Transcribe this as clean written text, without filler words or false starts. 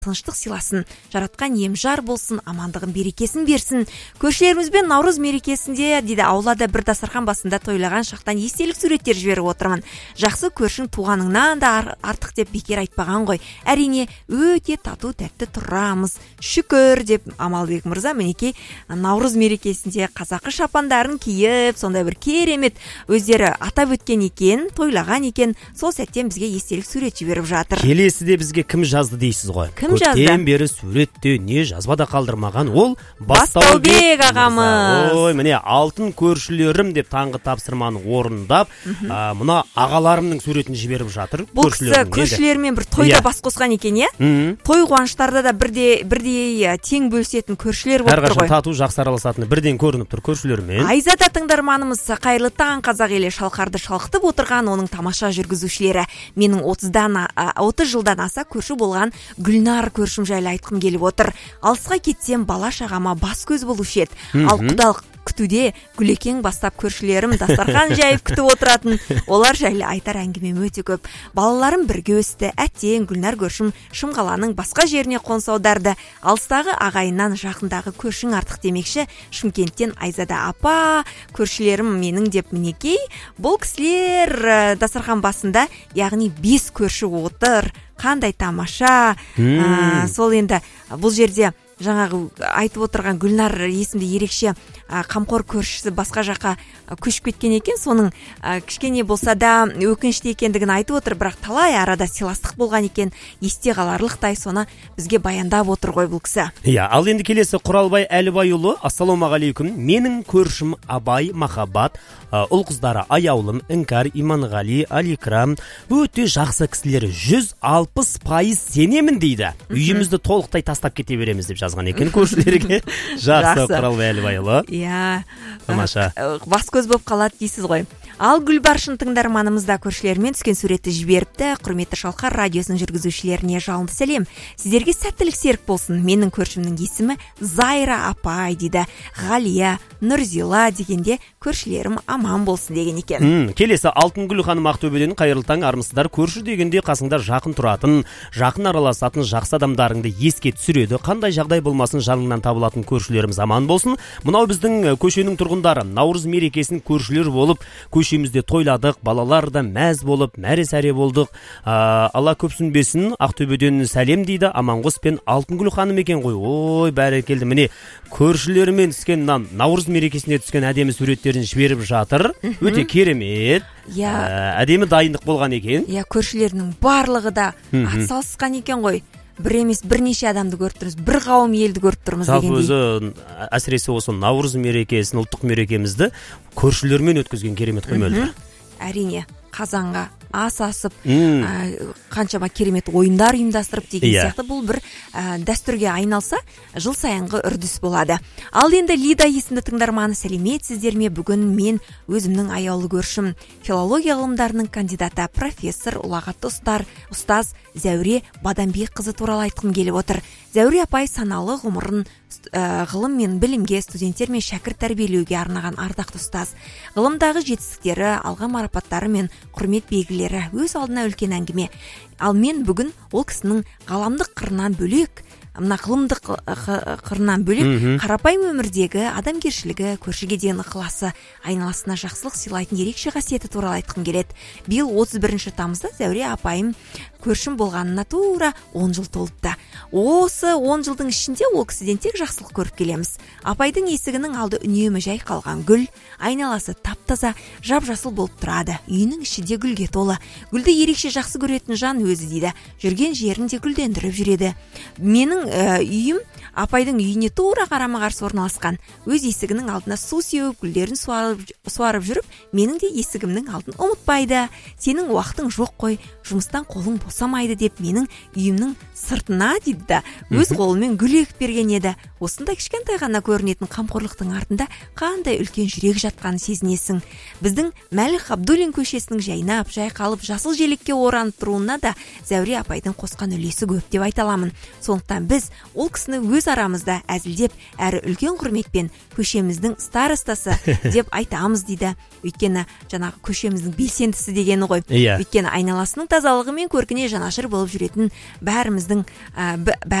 тыныштық сыйласын, жаратқан емжар болсын, амандығын берекесін берсін. Көршілерімізбен Наурыз мерекесінде дейді аулада бір дастархан басында тойлаған шақтан естелік суреттер жіберіп отырмын. Жақсы көршің туғаныңнан да артық деп бекер айтпаған ғой. Әрине өте тату тәтті тұрамыз. Шүкір деп Амалбек мырза мінекей Наурыз мерекесінде қазақы шапандарын киіп, сондай бір керемет өздері атап өткен екен, тойлаған екен. Сол сәттен бізге естелік сурет жіберіп жатыр. Келесіде бізге кім жазды дейсіз ғой? Көптен бері суретте не жазбада қалдырмаған ол Бастаубек ағамыз. Ой, міне алтын көршілерім деп таңғы тапсырманы орындап, мұна ағаларымның суретін жіберіп жатыр. Бұл кісі көршілерімен бір тойда бас қосқан екен, е? Той қуаныштарда да бірдей тең бөлісетін көршілер болып тұр ғой. Әрқашан тату жақсы араласатыны бірден көрініп тұр көршілерімен. Айзада тыңдарманымыз қайырлы таң, қазақ елі шалқарды шалқытып отырған оның тамаша жүргізушілері. Менің 30 жылдан аса көрші болған Гүлнар көршім жайлы айтқым келіп отыр. Алысқа кетсем бала шағама бас көз болушы еді. Ал құдалық күтуде Гүлекең бастап көршілерім дастархан жайып күтіп отыратын. Олар жайлы айтар әңгімем өте көп. Балаларым бірге өсті. Әттең Гүлнар көршім Шымқаланың басқа жеріне қоныс аударды. Алыстағы ағайыннан жақындағы көршің артық демекші. Шымкенттен Айзада апа, көршілерім менің деп мінекей. Бұл кісілер дастархан басында, яғни 5 көрші отыр. Қандай тамаша. Сол енді бұл жерде жаңағы айтып отырған Гүлнар есімді ерекше қамқор көршісі басқа жаққа көшіп кеткен екен. Соның кішкене болса да өкінішті екендігін айтып отыр, бірақ талай арада сыйластық болған екен. Есте қаларлықтай соны бізге баяндап отыр ғой бұл кісі. Иә, ал енді келесі Құралбай Әлібайұлы. Ассалаумағалейкум. Менің көршім Абай, Махаббат, ұл қыздары Аяулым, Іңкар, Иманғали, Аликрам өте жақсы кісілері, 160% сенемін дейді. Үйімізді толықтай тастап кете береміз деп жазған екен көршілерге. Жақсы Құралбай Әлібайұлы. Иә, тамаша. Бас көз болып қалады дейсіз ғой. Ал Гүлбаршын тыңдарманымызда көршілермен түскен суретті жіберіпті. Құрметті Шалқар радиосының жүргізушілеріне жалынды сәлем. Сіздерге сәттілік серік болсын. Менің көршімнің есімі Зайра апай дейді. Ғалия, Нұрзила дегенде көршілерім аман болсын деген екен. Келесі Алтынгүл ханым Ақтөбеден. Қайырлы таң, армысыздар. Көрші дегенде қасыңда жақын тұратын, жақын араласатын жақсы адамдарыңды еске түсіреді. Қандай жағдай болмасын жаныңнан табылатын көршілеріміз аман болсын. Мынау біздің көшенің тұрғындары Наурыз мерекесін көршілер болып, көшемізде тойладық, балалар да мәз болып, мәре-сәре болдық. Алла көпсінбесін. Ақтөбеден сәлем дейді. Аманғос пен Алтынгүл ханым екен ғой. Ой, бәрекелді. Міне көршілерімен түскен Наурыз мерекесіне түскен әдемі суреттерін жіберіп жатыр. Өте керемет. Әдемі дайындық болған екен. Көршілерінің барлығы да атсалысқан екен ғой. Бір емес бірнеше адамды көріп тұрмыз, бір қауым елді көріп тұрмыз дегендей. Өзі әсіресе осы Наурыз мерекесін, ұлттық мерекемізді көршілермен өткізген керемет қой мөлдір. Әрине, қазанға ас асып, қаншама керемет ойындар ұйымдастырып деген сияқты бұл бір дәстүрге айналса, жыл сайынғы үрдіс болады. Ал енді Лида есімді тыңдарманы сәлеметсіздер ме? Бүгін мен өзімнің аяулы көршім, филология ғылымдарының кандидаты, профессор, ұлағатты ұстаз Зәуре Бадамбек қызы туралы айтқым келіп отыр. Зәуре апай саналы ғұмырын ғылым мен білімге, студенттер мен шәкірт тәрбиелеуге арнаған ардақты ұстаз. Ғылымдағы жетістіктері, алған марапаттары мен құрмет белгілері өз алдына үлкен әңгіме. Ал мен бүгін ол кісінің ғаламдық қырынан бөлек, мына ғылымдық қырынан бөлек қарапайым өмірдегі адамгершілігі, көршіге деген ықыласы, айналасына жақсылық сыйлайтын ерекше қасиеті туралы айтқым келеді. Биыл 31 тамызда Зәуре апайым көршім болғанына тура 10 жыл толыпты. Осы 10 жылдың ішінде ол кісіден тек жақсылық көріп келеміз. Апайдың есігінің алды үнемі жай қалған гүл, айналасы тап-таза, жап-жасыл болып тұрады. Үйінің іші де гүлге толы. Гүлді ерекше жақсы көретін жан өзі дейді. Жүрген жерін де гүлдендіріп жүреді. Менің үйім апайдың үйіне тура қарама-қарсы орналасқан. Өз есігінің алдына су сеуіп, гүлдерін суарып жүріп, менің де есігімнің алдын ұмытпайды. Сенің уақытың жоқ қой, жұмыстан қолың босамайды деп менің үйімнің сыртына дейді да, өз қолымен гүл егіп берген еді. Осындай кішкентай ғана көрінетін қамқорлықтың артында қандай үлкен жүрек жатқанын сезінесің. Біздің Мәлік Абдуллин көшесінің жайнап, жайқалып, жасыл желекке оранып тұруына да Зәуре апайдың қосқан үлесі көп деп айта аламын. Сондықтан біз ол кісіні өз арамызда әзілдеп, әрі үлкен құрметпен көшеміздің старостасы деп айтамыз дейді. Өйткені жаңағы көшеміздің белсендісі дегені ғой. Өйткені айналасының тазалығы мен көркіне жанашыр болып жүретін бәріміздің